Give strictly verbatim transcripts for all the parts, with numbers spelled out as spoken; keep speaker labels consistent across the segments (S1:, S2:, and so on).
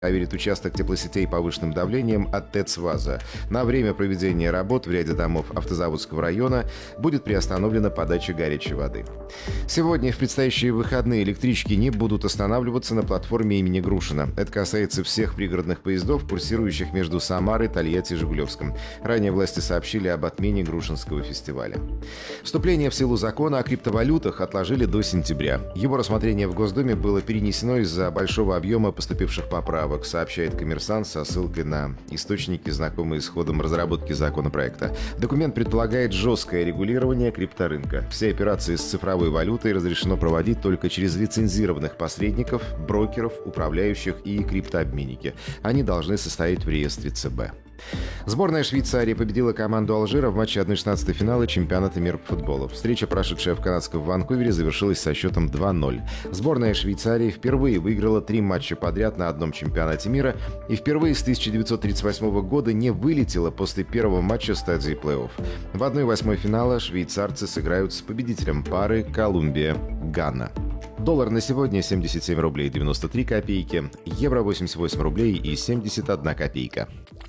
S1: проверит участок теплосетей повышенным давлением от ТЭЦ «Ваза». На время проведения работ в ряде домов Автозаводского района будет приостановлена подача горячей воды. Сегодня в предстоящие выходные электрички не будут останавливаться на платформе имени Грушина. Это касается всех пригородных поездов, курсирующих между Самарой, Тольятти и Жигулевском. Ранее власти сообщили об отмене Грушинского фестиваля. Вступление в силу закона о криптовалютах отложили до сентября. Его рассмотрение в Госдуме было перенесено из-за большого объема поступивших поправок, сообщает «Коммерсант» со ссылкой на источники, знакомые с ходом разработки законопроекта. Документ предполагает жесткое регулирование крипторынка. Все операции с цифровой валютой разрешено проводить только через лицензированных посредников, брокеров, управляющих и криптообменники. Они должны состоять в реестре ЦБ. Сборная Швейцарии победила команду Алжира в матче одна шестнадцатая финала чемпионата мира по футболу. Встреча, прошедшая в канадском Ванкувере, завершилась со счетом два ноль. Сборная Швейцарии впервые выиграла три матча подряд на одном чемпионате мира и впервые с тысяча девятьсот тридцать восьмого года не вылетела после первого матча стадии плей-офф. В одной восьмой финала швейцарцы сыграют с победителем пары Колумбия-Гана. Доллар на сегодня семьдесят семь рублей девяносто три копейки, евро восемьдесят восемь рублей и семьдесят одна копейка.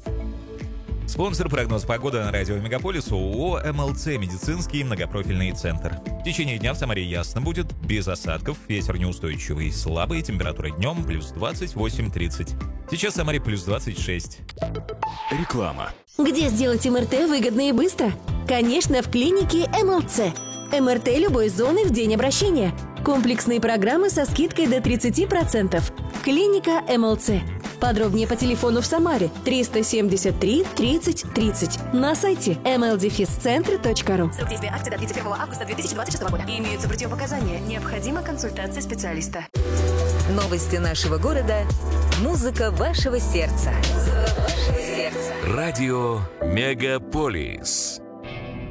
S2: Спонсор прогноз погоды на радио Мегаполис ООО «МЛЦ Медицинский многопрофильный центр». В течение дня в Самаре ясно будет, без осадков, ветер неустойчивый, слабый, температура днем плюс двадцать восемь тридцать. Сейчас в Самаре плюс двадцать шесть.
S3: Реклама.
S4: Где сделать МРТ выгодно и быстро? Конечно, в клинике МЛЦ. МРТ любой зоны в день обращения. Комплексные программы со скидкой до тридцать процентов. Клиника МЛЦ. Подробнее по телефону в Самаре триста семьдесят три тридцать тридцать. На сайте эм эл дефис центр точка ру.
S5: Срок действия акции до тридцать первого августа две тысячи двадцать шестого года. Имеются противопоказания. Необходима консультация специалиста.
S6: Новости нашего города. Музыка вашего сердца.
S3: Радио Мегаполис.